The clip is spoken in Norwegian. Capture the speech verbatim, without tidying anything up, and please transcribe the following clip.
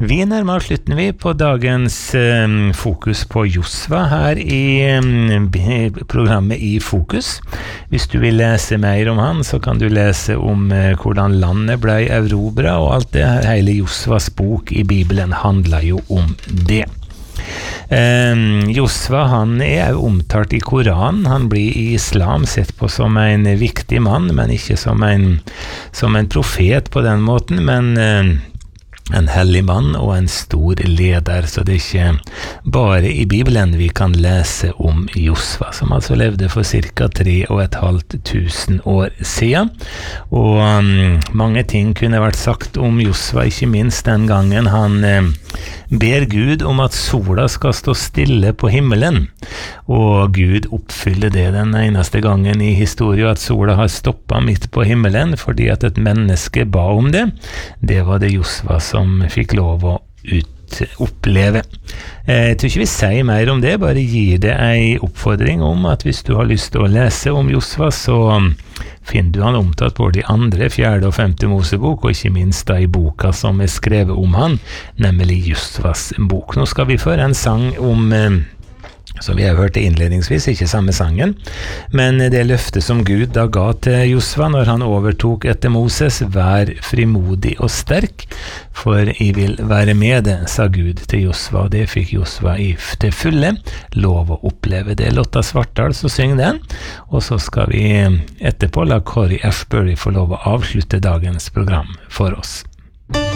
Vi nærmer oss slutten vi på dagens eh, fokus på Josva her i eh, programmet i Fokus. Hvis du vil lese mer om han, så kan du lese om eh, hvordan landet ble erobret, og alt det her. Hele Josvas bok i Bibelen handler jo om det. Eh, Josva, han er jo omtalt i Koranen. Han blir i islam sett på som en viktig mann, men ikke som en, som en profet på den måten, men eh, en hellig mann og en stor leder, så det er ikke bare i Bibelen vi kan lese om Josva, som altså levde for cirka tre og et halvt tusen år siden. Og um, mange ting kunne vært sagt om Josva, ikke minst den gangen han eh, ber Gud om at sola skal stå stille på himmelen, og Gud oppfyller det den eneste gangen i historien at sola har stoppet midt på himmelen, fordi at et menneske ba om det. Det var det Josva som fikk lov å ut, oppleve. Jeg tror ikke vi sier mer om det, bare gir det en oppfordring om at hvis du har lyst til å lese om Josva, så finner du han omtalt både i andre, fjerde og femte Mosebok, og ikke minst da i boka som er skrevet om han, nemlig Josvas bok. Nå skal vi føre en sang om som vi har hørt det innledningsvis, ikke samme sangen, men det løftet som Gud da ga til Josva når han overtok etter Moses: vær frimodig og sterk, for jeg vil være med det, sa Gud til Josva, og det fikk Josva i til fulle lov å oppleve. Det er Lotta Svartdal som synger den, og så skal vi etterpå la Corey Ashbury få lov å avslutte dagens program for oss.